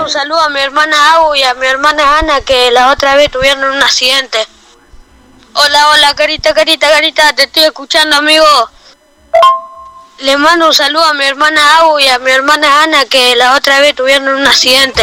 un saludo a mi hermana Agu y a mi hermana Ana, que la otra vez tuvieron un accidente. Hola, Carita, te estoy escuchando, amigo. Le mando un saludo a mi hermana Agu y a mi hermana Ana, que la otra vez tuvieron un accidente.